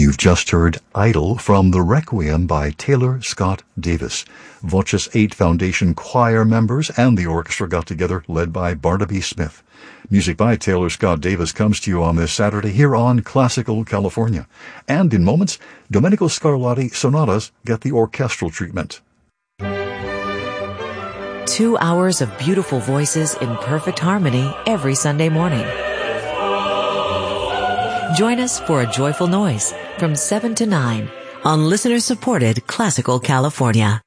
You've just heard Idle from the Requiem by Taylor Scott Davis. Voces 8 Foundation choir members and the orchestra got together, led by Barnaby Smith. Music by Taylor Scott Davis comes to you on this Saturday here on Classical California. And in moments, Domenico Scarlatti sonatas get the orchestral treatment. 2 hours of beautiful voices in perfect harmony every Sunday morning. Join us for A Joyful Noise from 7 to 9 on listener-supported Classical California.